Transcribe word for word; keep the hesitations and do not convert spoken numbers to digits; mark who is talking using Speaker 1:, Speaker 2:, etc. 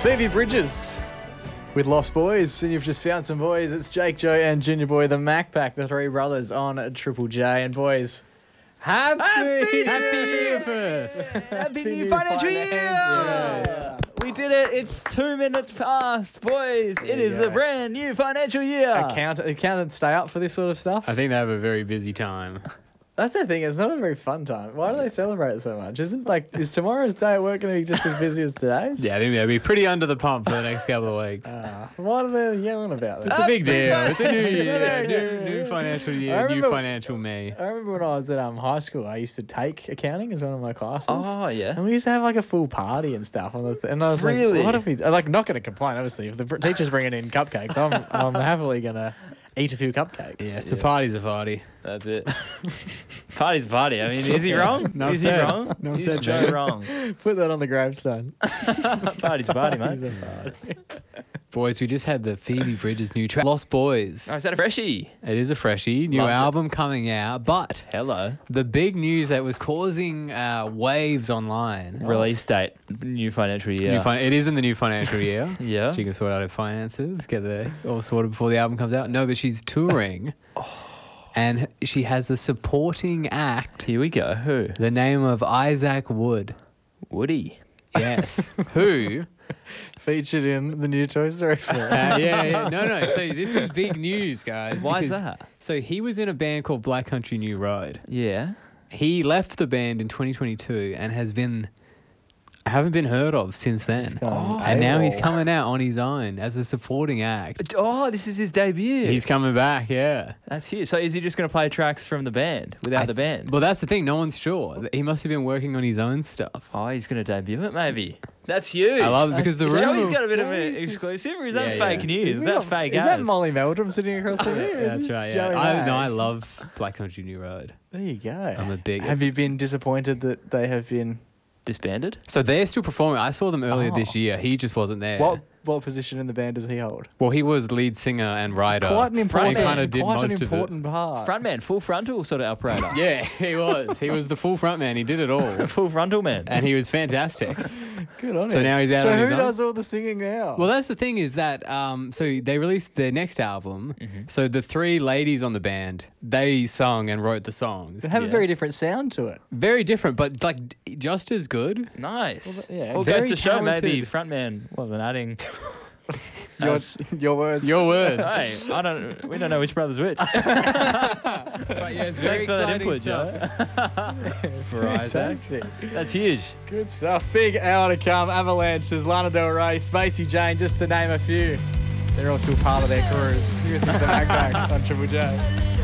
Speaker 1: Phoebe Bridges with Lost Boys, and you've just found some boys. It's Jake, Joe, and Junior Boy, the Mac Pack, the three brothers on Triple J. And boys, happy,
Speaker 2: Happy
Speaker 1: happy
Speaker 2: New
Speaker 1: New
Speaker 2: Year!
Speaker 1: Year!
Speaker 2: Happy new financial year!
Speaker 1: year!
Speaker 2: We did it. It's two minutes past, boys.
Speaker 1: There
Speaker 2: It
Speaker 1: you
Speaker 2: is
Speaker 1: go.
Speaker 2: the brand new financial year.
Speaker 1: Account- accountants stay up for this sort of stuff.
Speaker 3: I think they have a very busy time.
Speaker 1: That's the thing. It's not a very fun time. Why do they celebrate it so much? Isn't like is tomorrow's day at work going to be just as busy as today's?
Speaker 3: Yeah, I think they'll be pretty under the pump for the next couple of weeks.
Speaker 1: Uh, what are they yelling about?
Speaker 3: It's
Speaker 1: This?
Speaker 3: a big deal. It's a new
Speaker 1: Financial
Speaker 3: year,
Speaker 1: year.
Speaker 3: new, new financial
Speaker 1: I
Speaker 3: year, new
Speaker 1: remember-
Speaker 3: financial me.
Speaker 1: I remember when I was at um, high school, I used to take accounting as one of my classes.
Speaker 2: Oh, yeah.
Speaker 1: And we used to have like a full party and stuff on the th- and I was
Speaker 2: Really?
Speaker 1: like, what if we like not going to complain obviously if the pr- teacher's bringing in cupcakes, I'm I'm happily going to eat a few cupcakes.
Speaker 3: Yeah, so party's a party.
Speaker 2: That's it. Party's a party. I mean, is he wrong?
Speaker 3: No
Speaker 2: is
Speaker 3: said.
Speaker 2: he wrong?
Speaker 3: No
Speaker 2: is
Speaker 3: said,
Speaker 2: Joe
Speaker 3: Joe.
Speaker 2: wrong?
Speaker 1: Put that on the gravestone.
Speaker 2: Party's a party,
Speaker 1: Party's
Speaker 2: mate.
Speaker 1: a party.
Speaker 3: Boys, we just had the Phoebe Bridges new track, Lost Boys.
Speaker 2: Oh, is that a freshie?
Speaker 3: It is a freshie, new
Speaker 2: Love it.
Speaker 3: album coming out, but
Speaker 2: Hello.
Speaker 3: the big news that was causing uh, waves online.
Speaker 2: Release date. New financial year.
Speaker 3: New fin- it is in the new financial year.
Speaker 2: Yeah.
Speaker 3: She can sort out her finances, get the all sorted before the album comes out. No, but she's touring. And she has a supporting act,
Speaker 2: Here we go. Who?
Speaker 3: the name of Isaac Wood.
Speaker 2: Woody.
Speaker 3: Yes. Who?
Speaker 1: Featured in the new Toy Story film.
Speaker 3: Uh, yeah, yeah. No, no. So this was big news, guys.
Speaker 2: Why is
Speaker 3: because-
Speaker 2: that?
Speaker 3: So he was in a band called Black Country New Road.
Speaker 2: Yeah.
Speaker 3: He left the band in twenty twenty-two and has been haven't been heard of since then.
Speaker 1: gone
Speaker 3: and now he's
Speaker 1: AWOL.
Speaker 3: coming out on his own as a supporting act.
Speaker 2: Oh, this is his debut.
Speaker 3: He's coming back, yeah.
Speaker 2: That's huge. So is he just going to play tracks from the band without
Speaker 3: I
Speaker 2: the
Speaker 3: th-
Speaker 2: band?
Speaker 3: Well, that's the thing. No one's sure. He must have been working on his own stuff.
Speaker 2: Oh, he's going to debut it, maybe. That's huge.
Speaker 3: I love it because the
Speaker 2: Is
Speaker 3: rumor.
Speaker 2: Joey's got a bit of an
Speaker 1: Joey's-
Speaker 2: exclusive, or is that
Speaker 3: Yeah,
Speaker 2: fake
Speaker 3: yeah.
Speaker 2: news? Is that fake
Speaker 1: Is that
Speaker 2: as?
Speaker 1: Molly Meldrum sitting across from you?
Speaker 3: Yeah, that's right. Yeah. I, no, I love Black Country New Road.
Speaker 1: There you go.
Speaker 3: I'm a big-
Speaker 1: Have you been disappointed that they have been?
Speaker 2: Disbanded?
Speaker 3: So they're still performing. I saw them earlier
Speaker 1: Oh.
Speaker 3: this year. He just wasn't there.
Speaker 1: What what position in the band does he hold?
Speaker 3: Well, he was lead singer and writer.
Speaker 1: Quite an important,
Speaker 3: He kind of did
Speaker 1: quite
Speaker 3: most
Speaker 1: an
Speaker 3: of it.
Speaker 1: important part.
Speaker 2: Frontman, full frontal sort of operator.
Speaker 3: Yeah, he was. He was the full front man. He did it all.
Speaker 2: Full frontal man.
Speaker 3: And he was fantastic.
Speaker 1: Good on
Speaker 3: So
Speaker 1: him.
Speaker 3: now he's out
Speaker 1: So
Speaker 3: on
Speaker 1: who
Speaker 3: his own?
Speaker 1: does all the singing now?
Speaker 3: Well, that's the thing is that um, so they released their next album.
Speaker 1: Mm-hmm.
Speaker 3: So the three ladies on the band, they sung and wrote the songs.
Speaker 1: they have a
Speaker 2: yeah.
Speaker 1: very different sound to it.
Speaker 3: Very different, but like d- just as good.
Speaker 2: Nice.
Speaker 1: Well, yeah,
Speaker 2: Well,
Speaker 3: very
Speaker 2: goes to show maybe
Speaker 3: talented.
Speaker 2: frontman wasn't adding.
Speaker 1: Your,
Speaker 2: That's-
Speaker 1: your words.
Speaker 3: Your words.
Speaker 2: Hey, I don't. We don't know which brother's which.
Speaker 3: But yeah, it's very
Speaker 2: Thanks for that
Speaker 3: exciting
Speaker 2: input,
Speaker 3: stuff for Isaac.
Speaker 1: Fantastic.
Speaker 2: That's huge.
Speaker 1: Good stuff. Big hour to come. Avalanches, Lana Del Rey, Spacey Jane, just to name a few. They're all still part of their careers. This is the Mac Pack on Triple J.